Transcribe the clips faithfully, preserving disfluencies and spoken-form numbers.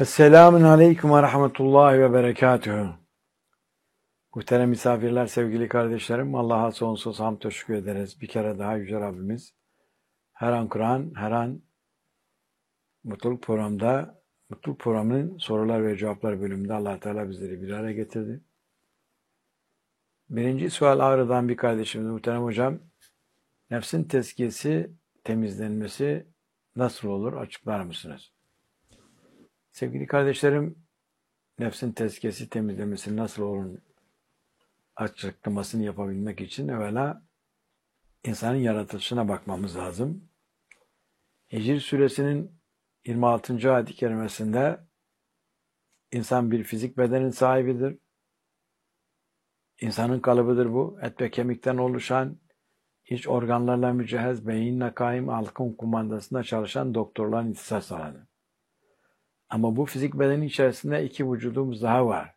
Esselamun Aleyküm ve Rahmetullahi ve Berekatühü. Muhterem misafirler, sevgili kardeşlerim, Allah'a sonsuz hamd teşekkür ederiz. Bir kere daha Yüce Rabbimiz her an Kur'an, her an Mutluluk Programı'nda, Mutluluk Programı'nın sorular ve cevaplar bölümünde Allah Teala bizleri bir araya getirdi. Birinci sual Ağrı'dan bir kardeşimiz, muhterem hocam, nefsin tezkiyesi, temizlenmesi nasıl olur, açıklar mısınız? Sevgili kardeşlerim, nefsin tezkiyesi, temizlemesi nasıl olur açıklamasını yapabilmek için evvela insanın yaratılışına bakmamız lazım. Hicr suresinin yirmi altıncı ayet-i kerimesinde insan bir fizik bedenin sahibidir. İnsanın kalıbıdır bu. Et ve kemikten oluşan, iç organlarla mücehhez, beyinle kaim, halkın kumandasında çalışan doktorların ihtisas alanı. Ama bu fizik bedenin içerisinde iki vücudumuz daha var.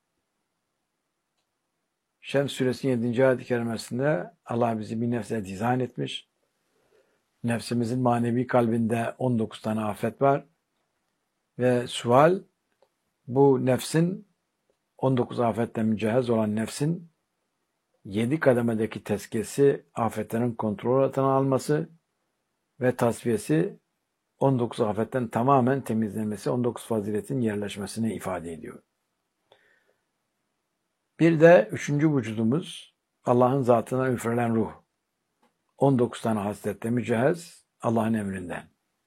Şems suresinin yedinci ayet-i kerimesinde Allah bizi bir nefse dizayn etmiş. Nefsimizin manevi kalbinde on dokuz tane afet var. Ve sual, bu nefsin on dokuz afetle mücehhez olan nefsin yedi kademedeki tezkiyesi, afetlerin kontrol altına alması ve tasfiyesi on dokuz afetten tamamen temizlenmesi, on dokuz faziletin yerleşmesini ifade ediyor. Bir de üçüncü vücudumuz Allah'ın zatına üfrelen ruh. on dokuz tane hasletle mücehhez Allah'ın emrinden.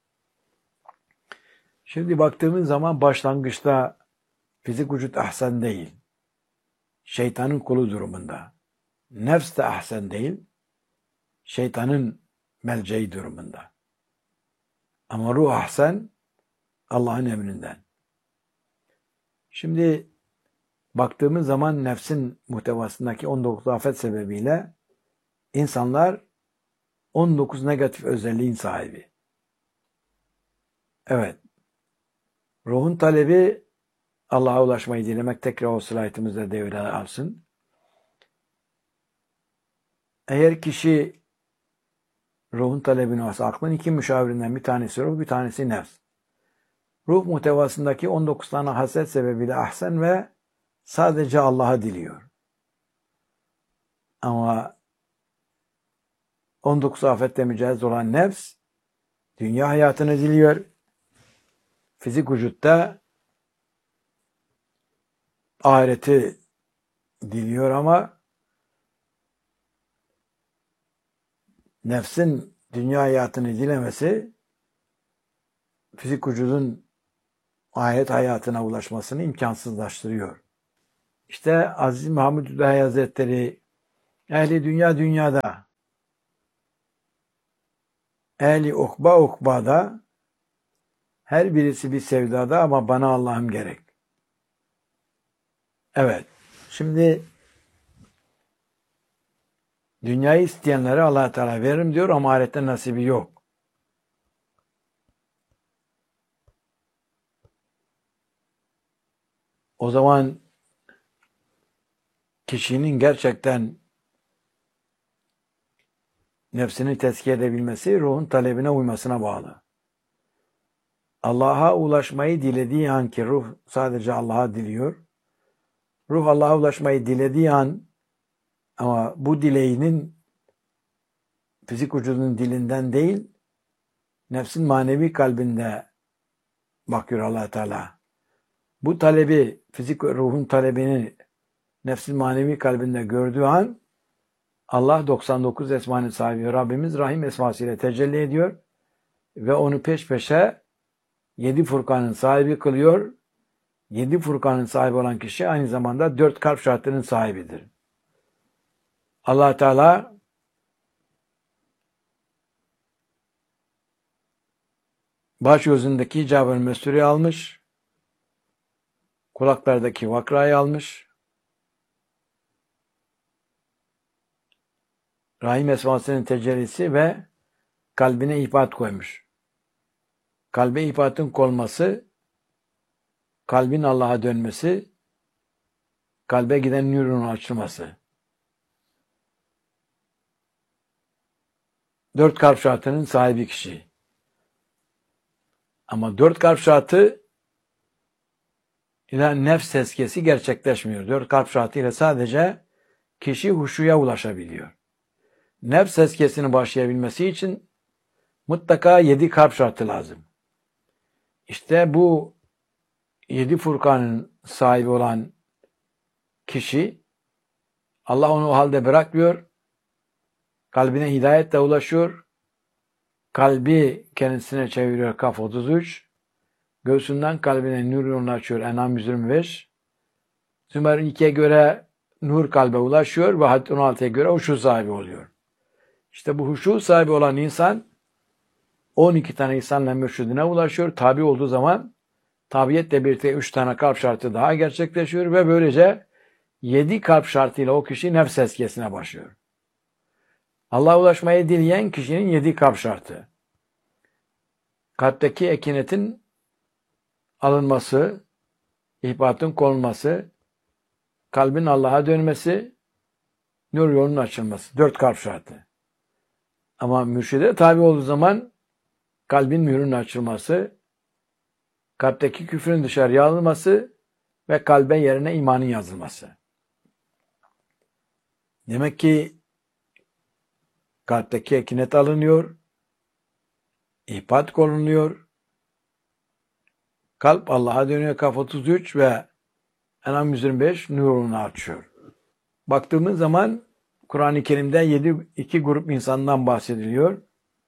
Şimdi baktığımız zaman başlangıçta fizik vücut ahsen değil. Şeytanın kulu durumunda. Nefs de ahsen değil. Şeytanın melceği durumunda. Ama ruh ahsen Allah'ın emrinden. Şimdi baktığımız zaman nefsin muhtevasındaki on dokuz afet sebebiyle insanlar on dokuz negatif özelliğin sahibi. Evet. Ruhun talebi Allah'a ulaşmayı dilemek, tekrar o slaytımızda devreye alsın. Eğer kişi ruhun talebini varsa, aklın iki müşavirinden bir tanesi ruh, bir tanesi nefs. Ruh muhtevasındaki on dokuz tane haset sebebiyle ahsen ve sadece Allah'a diliyor. Ama on dokuz afetle mücehhez olan nefs, dünya hayatını diliyor. Fizik vücutta ahireti diliyor ama nefsin dünya hayatını dilemesi fizik vücudun ahiret hayatına ulaşmasını imkansızlaştırıyor. İşte Aziz Mahmud Hüdayi Hazretleri ehli dünya dünyada, ehli ukba ukbada, her birisi bir sevdada ama bana Allah'ım gerek. Evet. Şimdi dünyayı isteyenlere Allah Teala veririm diyor ama ahirette nasibi yok. O zaman kişinin gerçekten nefsini tezkiye edebilmesi ruhun talebine uymasına bağlı. Allah'a ulaşmayı dilediği an ki ruh sadece Allah'a diliyor. Ruh Allah'a ulaşmayı dilediği an ama bu dileğinin fizik vücudun dilinden değil, nefsin manevi kalbinde bakıyor Allah Teala. Bu talebi, fizik ruhun talebini nefsin manevi kalbinde gördüğü an Allah doksan dokuz esmanın sahibi Rabbimiz Rahim esmasıyla tecelli ediyor ve onu peş peşe yedi Furkan'ın sahibi kılıyor. Yedi Furkan'ın sahibi olan kişi aynı zamanda dört kalp şartlarının sahibidir. Allah Teala baş gözündeki hicab-ı mesturi almış, kulaklardaki vakrayı almış, Rahim esmasının tecellisi ve kalbine ihbat koymuş. Kalbe ihbatın konması, kalbin Allah'a dönmesi, kalbe giden nurun açılması. Dört kalp şartının sahibi kişi. Ama dört kalp şartı ile nefs tezkiyesi gerçekleşmiyor. Dört kalp şartı ile sadece kişi huşuya ulaşabiliyor. Nefs tezkiyesinin başlayabilmesi için mutlaka yedi kalp şartı lazım. İşte bu yedi Furkan'ın sahibi olan kişi, Allah onu o halde bırakmıyor, kalbine hidayetle ulaşıyor, kalbi kendisine çeviriyor Kaf otuz üç, göğsünden kalbine nur yolunu açıyor En'am yüz yirmi beş, Zümer ikiye göre nur kalbe ulaşıyor ve Hadid on altıya göre huşu sahibi oluyor. İşte bu huşu sahibi olan insan on iki tane insanla mürşidine ulaşıyor. Tabi olduğu zaman tabiyetle birlikte üç tane kalp şartı daha gerçekleşiyor ve böylece yedi kalp şartıyla o kişi nefs tezkiyesine başlıyor. Allah'a ulaşmayı dileyen kişinin yedi kalp şartı. Kalpteki ekinetin alınması, ihbatın konulması, kalbin Allah'a dönmesi, nur yolunun açılması. Dört kalp şartı. Ama mürşide tabi olduğu zaman kalbin mührünün açılması, kalpteki küfrün dışarıya alınması ve kalbe yerine imanın yazılması. Demek ki kalpteki ekinet alınıyor, ihbat konuluyor, kalp Allah'a dönüyor Kaf otuz üç ve En'am yüz yirmi beş nurunu açıyor. Baktığımız zaman Kur'an-ı Kerim'de yedi, iki grup insandan bahsediliyor.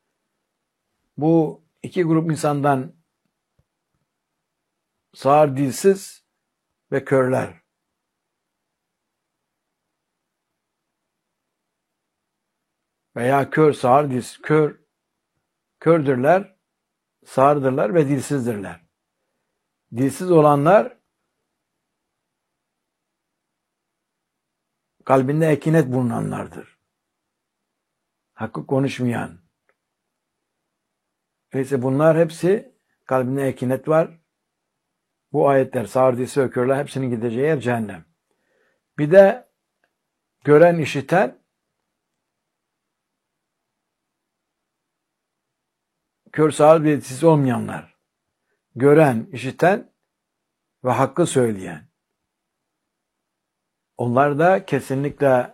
Bu iki grup insandan sağır, dilsiz ve körler. Veya kör, sağır, dilsiz, kör, kördürler, sağırdırlar ve dilsizdirler. Dilsiz olanlar kalbinde ekinet bulunanlardır. Hakkı konuşmayan. Öyleyse bunlar hepsi kalbinde ekinet var. Bu ayetler, sağır, dilsiz ve körler hepsinin gideceği yer cehennem. Bir de gören, işiten, kör, sağır, dilsiz olmayanlar. Gören, işiten ve hakkı söyleyen. Onlar da kesinlikle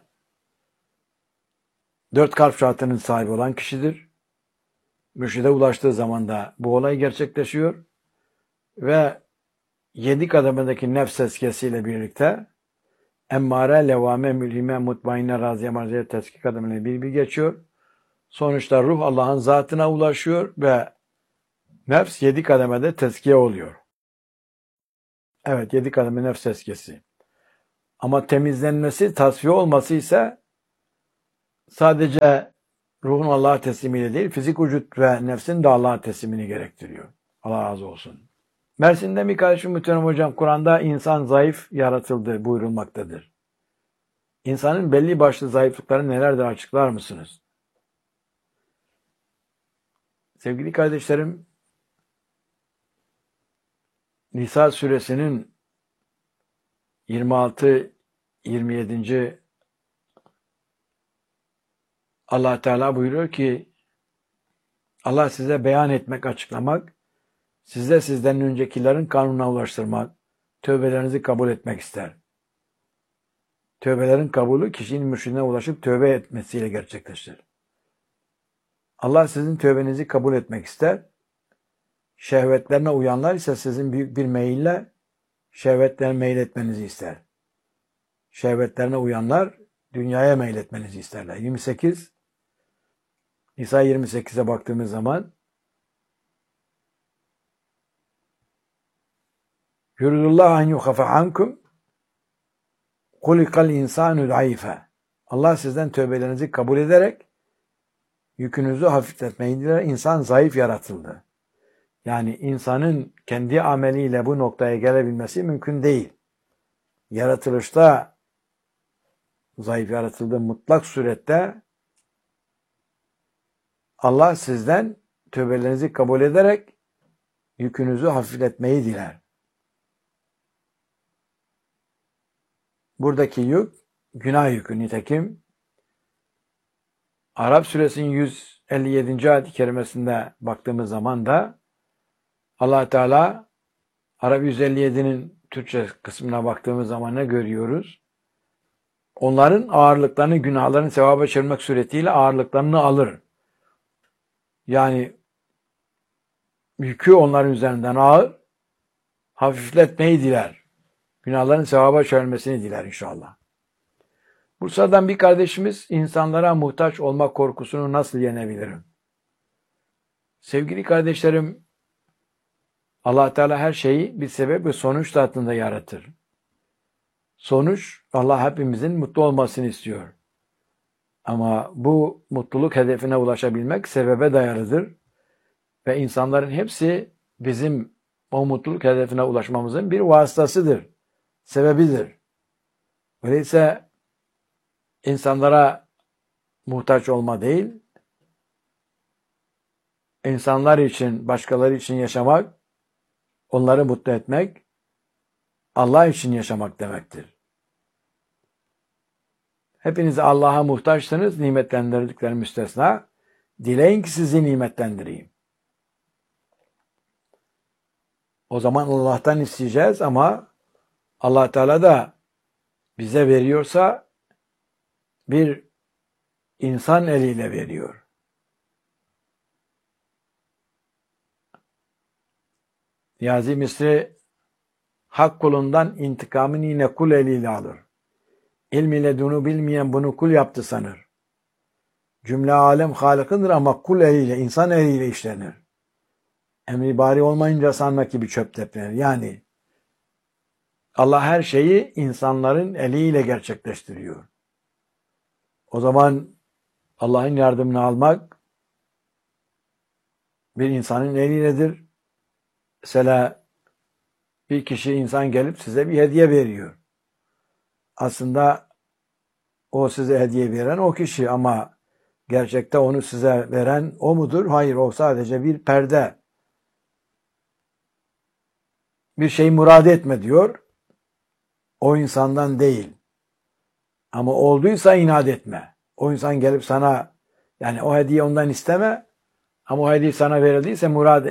dört kalp şartının sahibi olan kişidir. Mürşide ulaştığı zaman da bu olay gerçekleşiyor. Ve yedi kademedeki nefs tezkiyesiyle birlikte emmare, levame, mülhime, mutmainne, raziye, marziye tezkiye kademeleri bir bir geçiyor. Sonuçta ruh Allah'ın zatına ulaşıyor ve nefs yedi kademede tezkiye oluyor. Evet, yedi kademe nefs tezkiyesi. Ama temizlenmesi, tasfiye olması ise sadece ruhun Allah'a teslimiyle değil, fizik vücut ve nefsin de Allah'a teslimini gerektiriyor. Allah razı olsun. Mersin'de bir kardeşim muhterem hocam, Kur'an'da insan zayıf yaratıldı buyurulmaktadır. İnsanın belli başlı zayıflıkları nelerdir açıklar mısınız? Sevgili kardeşlerim, Nisa suresinin yirmi altı yirmi yedinci Allah Teala buyuruyor ki Allah size beyan etmek, açıklamak, size sizden öncekilerin kanununa ulaştırmak, tövbelerinizi kabul etmek ister. Tövbelerin kabulü kişinin mürşidine ulaşıp tövbe etmesiyle gerçekleşir. Allah sizin tövbenizi kabul etmek ister. Şehvetlerine uyanlar ise sizin büyük bir meyille şehvetlerine meyletmenizi ister. Şehvetlerine uyanlar dünyaya meyletmenizi isterler. yirmi sekiz Nisa yirmi sekize baktığımız zaman Yuridullahu en yukhafa ankum kulikal insanu zayıfe. Allah sizden tövbelerinizi kabul ederek yükünüzü hafifletmeyi diler. İnsan zayıf yaratıldı. Yani insanın kendi ameliyle bu noktaya gelebilmesi mümkün değil. Yaratılışta zayıf yaratıldığı mutlak surette Allah sizden tövbelerinizi kabul ederek yükünüzü hafifletmeyi diler. Buradaki yük günah yükü. Nitekim Arap suresinin yüz elli yedinci ayet-i kerimesinde baktığımız zaman da Allah Teala Arap yüz elli yedi'nin Türkçe kısmına baktığımız zaman ne görüyoruz? Onların ağırlıklarını, günahlarını sevaba çevirmek suretiyle ağırlıklarını alır. Yani yükü onların üzerinden ağır, hafifletmeyi diler. Günahların sevaba çevirmesini diler inşallah. Bursa'dan bir kardeşimiz, insanlara muhtaç olma korkusunu nasıl yenebilirim? Sevgili kardeşlerim, Allah Teala her şeyi bir sebep ve sonuç tahtında yaratır. Sonuç, Allah hepimizin mutlu olmasını istiyor. Ama bu mutluluk hedefine ulaşabilmek sebebe dayalıdır. Ve insanların hepsi bizim o mutluluk hedefine ulaşmamızın bir vasıtasıdır, sebebidir. Öyleyse insanlara muhtaç olma değil, insanlar için, başkaları için yaşamak, onları mutlu etmek, Allah için yaşamak demektir. Hepiniz Allah'a muhtaçsınız, nimetlendirdikleri müstesna. Dileyin ki sizi nimetlendireyim. O zaman Allah'tan isteyeceğiz ama Allah Teala da bize veriyorsa bir insan eliyle veriyor. Niyazi Misri hak kulundan intikamını yine kul eliyle alır. İlm ile dunu bilmeyen bunu kul yaptı sanır. Cümle alem Halık'ındır ama kul eliyle, insan eliyle işlenir. Emri bari olmayınca sanmak gibi çöp teplenir. Yani Allah her şeyi insanların eliyle gerçekleştiriyor. O zaman Allah'ın yardımını almak bir insanın eliyledir. Mesela bir kişi insan gelip size bir hediye veriyor. Aslında o size hediye veren o kişi ama gerçekte onu size veren o mudur? Hayır, o sadece bir perde. Bir şey murad etme diyor. O insandan değil. Ama olduysa inat etme. O insan gelip sana, yani o hediye ondan isteme ama o hediye sana verildiyse murad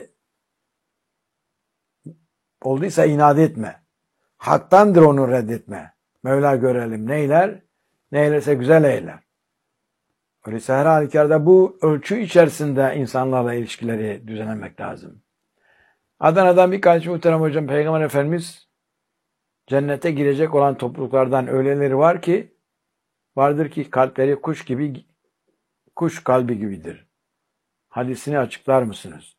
olduysa inat etme. Haktandır onu reddetme. Mevla görelim neyler, neylerse güzel eyler. Öyleyse her halükarda bu ölçü içerisinde insanlarla ilişkileri düzenlemek lazım. Adana'dan birkaç muhterem hocam, Peygamber Efendimiz cennete girecek olan topluluklardan öyleleri var ki, vardır ki kalpleri kuş gibi, kuş kalbi gibidir. Hadisini açıklar mısınız?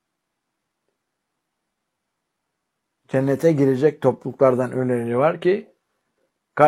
Cennete girecek topluluklardan öyleleri var ki